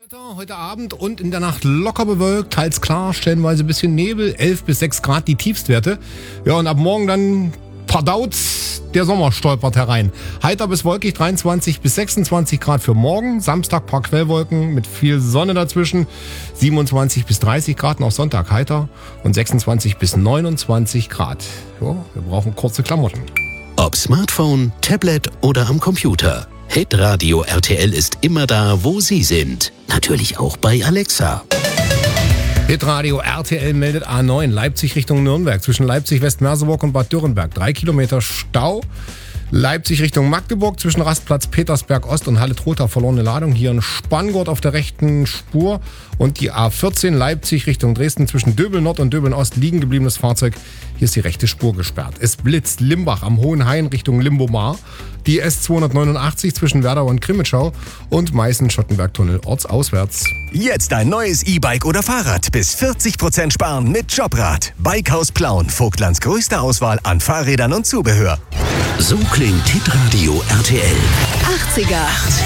Heute Abend und in der Nacht locker bewölkt, teils klar, stellenweise ein bisschen Nebel, 11 bis 6 Grad die Tiefstwerte. Ja, und ab morgen dann verdaut, der Sommer stolpert herein. Heiter bis wolkig, 23 bis 26 Grad für morgen. Samstag paar Quellwolken mit viel Sonne dazwischen, 27 bis 30 Grad. Und auch Sonntag heiter und 26 bis 29 Grad. Ja, wir brauchen kurze Klamotten. Ob Smartphone, Tablet oder am Computer. Hitradio RTL ist immer da, wo Sie sind. Natürlich auch bei Alexa. Hitradio RTL meldet A9 Leipzig Richtung Nürnberg zwischen Leipzig Westmerseburg und Bad Dürrenberg. 3 Kilometer Stau. Leipzig Richtung Magdeburg zwischen Rastplatz Petersberg Ost und Halle-Trotha verlorene Ladung. Hier ein Spanngurt auf der rechten Spur. Und die A14 Leipzig Richtung Dresden zwischen Döbeln Nord und Döbeln Ost liegen gebliebenes Fahrzeug. Hier ist die rechte Spur gesperrt. Es blitzt Limbach am Hohenhain Richtung Limbomar. Die S289 zwischen Werdau und Krimitschau und Meißen-Schottenberg-Tunnel ortsauswärts. Jetzt ein neues E-Bike oder Fahrrad. Bis 40% sparen mit Jobrad. Bikehaus Plauen. Vogtlands größte Auswahl an Fahrrädern und Zubehör. So klingt Hitradio RTL. 80er.